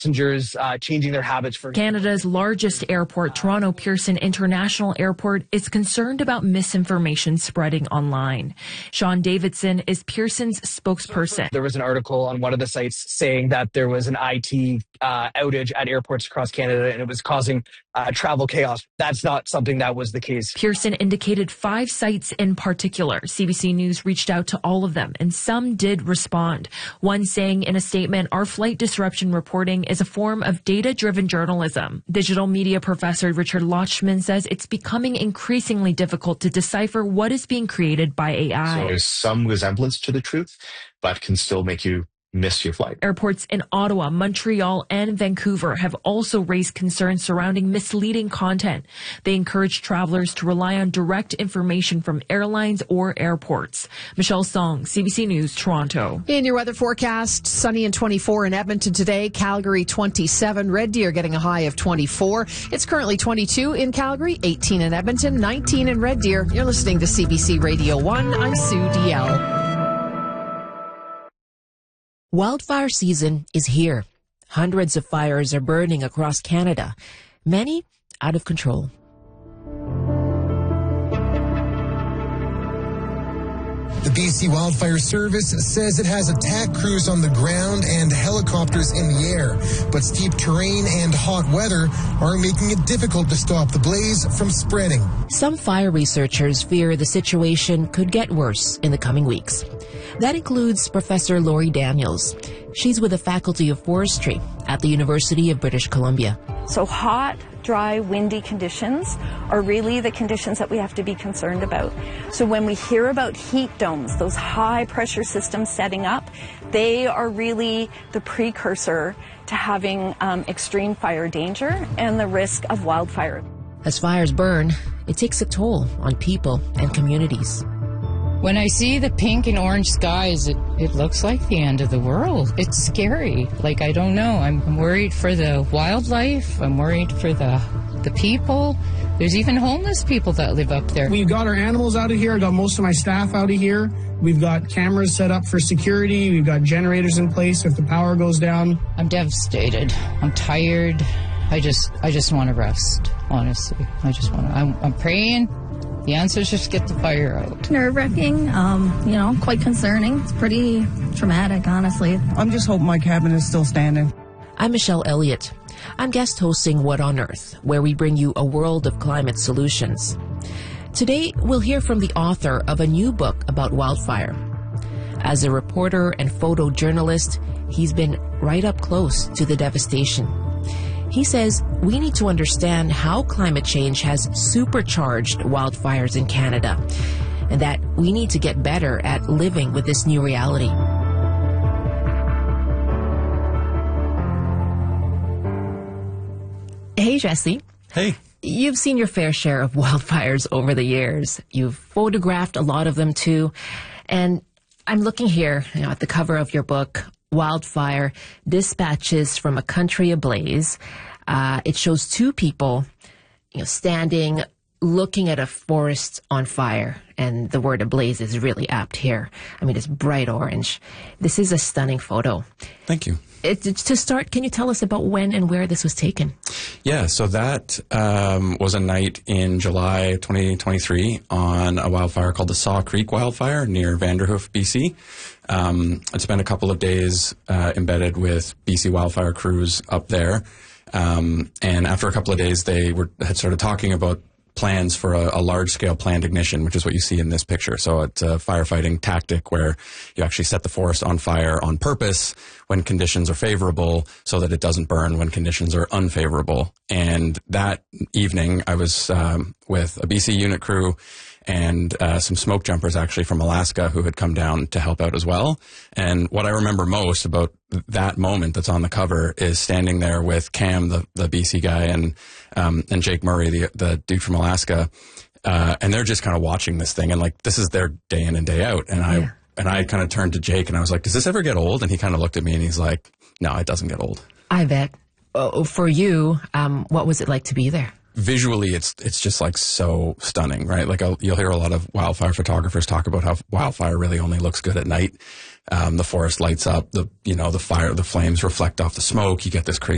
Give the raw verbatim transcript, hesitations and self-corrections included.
passengers uh, changing their habits for Canada's largest airport, Toronto Pearson International Airport, is concerned about misinformation spreading online. Sean Davidson is Pearson's spokesperson. There was an article on one of the sites saying that there was an I T uh, outage at airports across Canada and it was causing uh, travel chaos. That's not something that was the case. Pearson indicated five sites in particular. C B C News reached out to all of them, and some did respond. One saying in a statement, "Our flight disruption reporting is a form of data-driven journalism." Digital media professor Richard Lochman says it's becoming increasingly difficult to decipher what is being created by A I. So there's some resemblance to the truth, but can still make you miss your flight. Airports in Ottawa, Montreal, and Vancouver have also raised concerns surrounding misleading content. They encourage travelers to rely on direct information from airlines or airports. Michelle Song, C B C News, Toronto. In your weather forecast, sunny and twenty-four in Edmonton today, Calgary twenty-seven, Red Deer getting a high of twenty-four. It's currently twenty-two in Calgary, eighteen in Edmonton, nineteen in Red Deer. You're listening to C B C Radio one. I'm Sue D L. Wildfire season is here. Hundreds of fires are burning across Canada, many out of control. The B C Wildfire Service says it has attack crews on the ground and helicopters in the air, but steep terrain and hot weather are making it difficult to stop the blaze from spreading. Some fire researchers fear the situation could get worse in the coming weeks. That includes Professor Lori Daniels. She's with the Faculty of Forestry at the University of British Columbia. So hot, dry, windy conditions are really the conditions that we have to be concerned about. So when we hear about heat domes, those high pressure systems setting up, they are really the precursor to having um, extreme fire danger and the risk of wildfire. As fires burn, it takes a toll on people and communities. When I see the pink and orange skies, it, it looks like the end of the world. It's scary. Like, I don't know. I'm, I'm worried for the wildlife. I'm worried for the the people. There's even homeless people that live up there. We've got our animals out of here. I got most of my staff out of here. We've got cameras set up for security. We've got generators in place if the power goes down. I'm devastated. I'm tired. I just I just want to rest, honestly. I just want to. I'm, I'm praying. The answer is just get the fire out. Nerve-wracking, um, you know, quite concerning. It's pretty traumatic, honestly. I'm just hoping my cabin is still standing. I'm Michelle Elliott. I'm guest hosting What on Earth, where we bring you a world of climate solutions. Today, we'll hear from the author of a new book about wildfire. As a reporter and photojournalist, he's been right up close to the devastation. He says we need to understand how climate change has supercharged wildfires in Canada, and that we need to get better at living with this new reality. Hey, Jesse. Hey. You've seen your fair share of wildfires over the years. You've photographed a lot of them too. And I'm looking here, you know, at the cover of your book, Wildfire, Dispatches from a Country Ablaze. Uh, it shows two people, you know, standing, looking at a forest on fire. And the word ablaze is really apt here. I mean, it's bright orange. This is a stunning photo. Thank you. It, to start, can you tell us about when and where this was taken? Yeah, so that um, was a night in July twenty twenty-three on a wildfire called the Saw Creek Wildfire near Vanderhoof, B C. Um, I spent a couple of days uh, embedded with B C wildfire crews up there. Um, and after a couple of days, they were had started talking about plans for a, a large-scale planned ignition, which is what you see in this picture. So it's a firefighting tactic where you actually set the forest on fire on purpose when conditions are favorable so that it doesn't burn when conditions are unfavorable. And that evening, I was um, with a B C unit crew and uh, some smoke jumpers actually from Alaska who had come down to help out as well. And what I remember most about that moment that's on the cover is standing there with Cam, the, the B C guy, and um, and Jake Murray, the, the dude from Alaska. Uh, and they're just kind of watching this thing. And like, this is their day in and day out. And I, yeah. and I kind of turned to Jake and I was like, does this ever get old? And he kind of looked at me and he's like, no, it doesn't get old. I bet. Oh, for you, um, what was it like to be there? Visually, it's it's just like so stunning, right? Like I'll, you'll hear a lot of wildfire photographers talk about how wildfire really only looks good at night. Um, the forest lights up, the you know the fire, the flames reflect off the smoke. You get this crazy